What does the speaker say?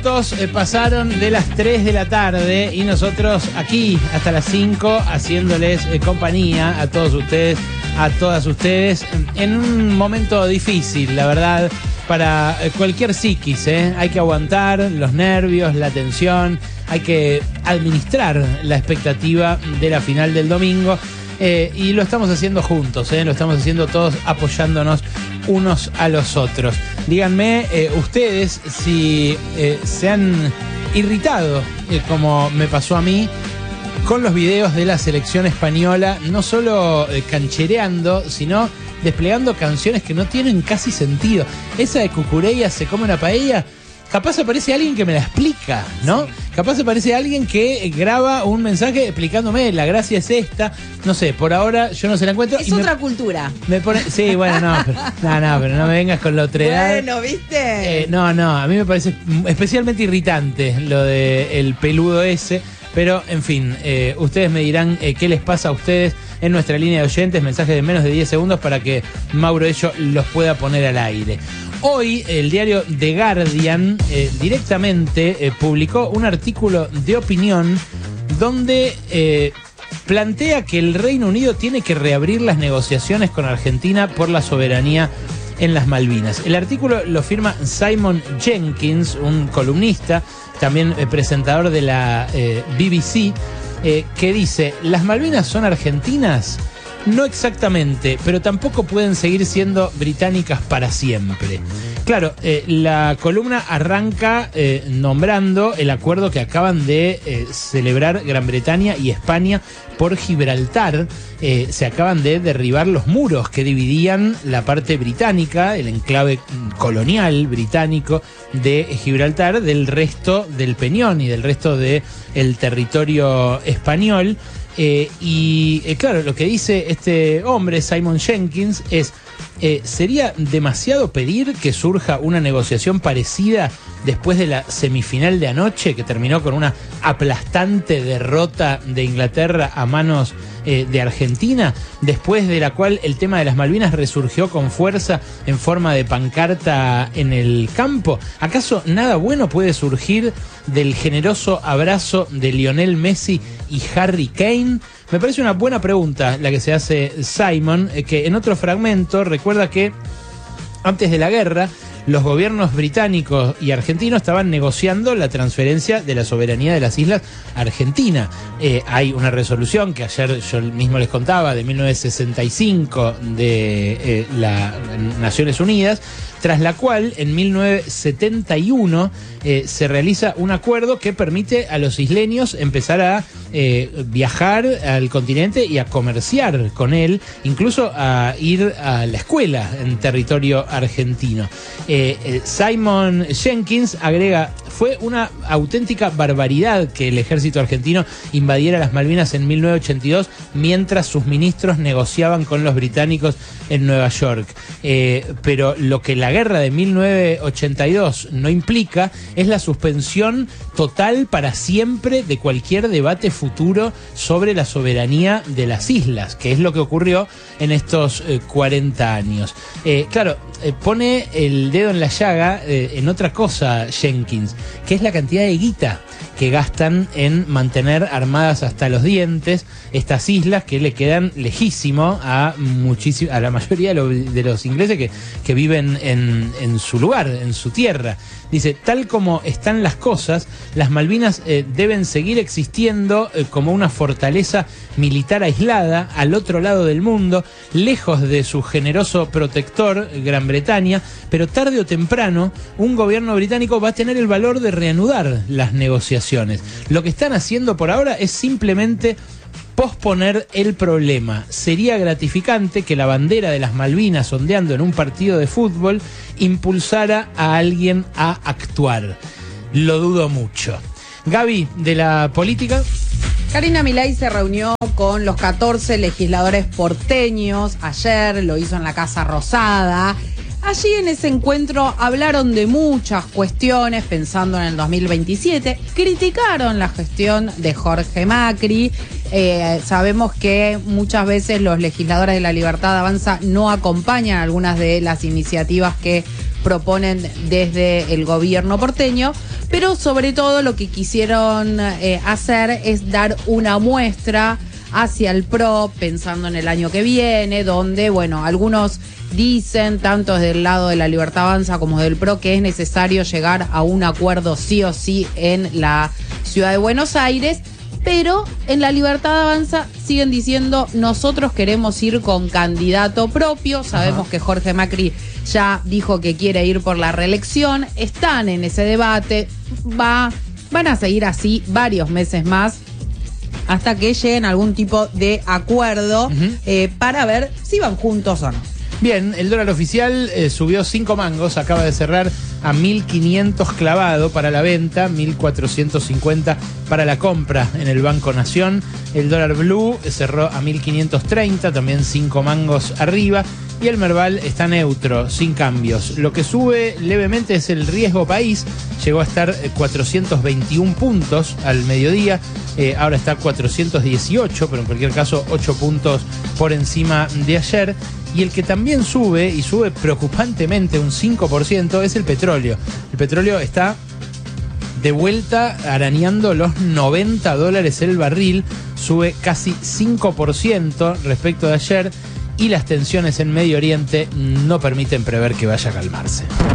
Pasaron de las 3 de la tarde y nosotros aquí hasta las 5 haciéndoles compañía a todos ustedes, a todas ustedes, en un momento difícil, la verdad, para cualquier psiquis, ¿eh? Hay que aguantar los nervios, la tensión, hay que administrar la expectativa de la final del domingo. Y lo estamos haciendo juntos, lo estamos haciendo todos apoyándonos unos a los otros. Díganme ustedes si se han irritado, como me pasó a mí, con los videos de la selección española, no solo canchereando, sino desplegando canciones que no tienen casi sentido. Esa de Cucurella se come una paella. Capaz aparece alguien que me la explica, ¿no? Sí. Capaz aparece alguien que graba un mensaje explicándome, la gracia es esta. No sé, por ahora yo no se la encuentro. Es otra cultura. Me pone, sí, bueno, pero no me vengas con la otredad. Bueno, ¿viste? No, a mí me parece especialmente irritante lo del peludo ese. Pero, en fin, ustedes me dirán qué les pasa a ustedes en nuestra línea de oyentes, mensajes de menos de 10 segundos para que Mauro Ello los pueda poner al aire. Hoy el diario The Guardian directamente publicó un artículo de opinión donde plantea que el Reino Unido tiene que reabrir las negociaciones con Argentina por la soberanía en las Malvinas. El artículo lo firma Simon Jenkins, un columnista, también presentador de la BBC, que dice: ¿las Malvinas son argentinas? No exactamente, pero tampoco pueden seguir siendo británicas para siempre. Claro, la columna arranca nombrando el acuerdo que acaban de celebrar Gran Bretaña y España por Gibraltar. Se acaban de derribar los muros que dividían la parte británica, el enclave colonial británico de Gibraltar, del resto del Peñón y del resto del territorio español. Claro, lo que dice este hombre, Simon Jenkins, es: ¿sería demasiado pedir que surja una negociación parecida después de la semifinal de anoche, que terminó con una aplastante derrota de Inglaterra a manos de Argentina, después de la cual el tema de las Malvinas resurgió con fuerza en forma de pancarta en el campo? ¿Acaso nada bueno puede surgir del generoso abrazo de Lionel Messi y Harry Kane? Me parece una buena pregunta la que se hace Simon, que en otro fragmento recuerda que antes de la guerra los gobiernos británicos y argentinos estaban negociando la transferencia de la soberanía de las islas a Argentina. Hay una resolución que ayer yo mismo les contaba, de 1965 de las Naciones Unidas, tras la cual en 1971 se realiza un acuerdo que permite a los isleños empezar a viajar al continente y a comerciar con él, incluso a ir a la escuela en territorio argentino. Simon Jenkins agrega: fue una auténtica barbaridad que el ejército argentino invadiera las Malvinas en 1982 mientras sus ministros negociaban con los británicos en Nueva York. Pero lo que la guerra de 1982 no implica es la suspensión total para siempre de cualquier debate futuro sobre la soberanía de las islas, que es lo que ocurrió en estos 40 años. Claro, pone el dedo en la llaga en otra cosa Jenkins, que es la cantidad de guita que gastan en mantener armadas hasta los dientes estas islas que le quedan lejísimo a la mayoría de los ingleses que viven en su lugar, en su tierra. Dice: tal como están las cosas, las Malvinas deben seguir existiendo como una fortaleza militar aislada al otro lado del mundo, lejos de su generoso protector, Gran Bretaña, pero tarde o temprano un gobierno británico va a tener el valor de reanudar las negociaciones. Lo que están haciendo por ahora es simplemente posponer el problema. Sería gratificante que la bandera de las Malvinas ondeando en un partido de fútbol impulsara a alguien a actuar. Lo dudo mucho. Gaby, de la política. Karina Milei se reunió con los 14 legisladores porteños ayer, lo hizo en la Casa Rosada. Allí en ese encuentro hablaron de muchas cuestiones pensando en el 2027, criticaron la gestión de Jorge Macri. Sabemos que muchas veces los legisladores de la Libertad Avanza no acompañan algunas de las iniciativas que proponen desde el gobierno porteño, Pero sobre todo lo que quisieron hacer es dar una muestra hacia el PRO, pensando en el año que viene, donde, bueno, algunos dicen, tanto desde el lado de la Libertad Avanza como del PRO, que es necesario llegar a un acuerdo sí o sí en la ciudad de Buenos Aires, pero en la Libertad Avanza siguen diciendo, nosotros queremos ir con candidato propio. Sabemos que Jorge Macri ya dijo que quiere ir por la reelección, están en ese debate, van a seguir así varios meses más, hasta que lleguen a algún tipo de acuerdo para ver si van juntos o no. Bien, el dólar oficial subió 5 mangos, acaba de cerrar a 1.500 clavado para la venta, 1.450 para la compra en el Banco Nación. El dólar blue cerró a 1.530, también 5 mangos arriba. Y el Merval está neutro, sin cambios. Lo que sube levemente es el riesgo país. Llegó a estar 421 puntos al mediodía. Ahora está 418, pero en cualquier caso 8 puntos por encima de ayer. Y el que también sube, y sube preocupantemente un 5%, es el petróleo. El petróleo está de vuelta arañando los $90 el barril. Sube casi 5% respecto de ayer. Y las tensiones en Medio Oriente no permiten prever que vaya a calmarse.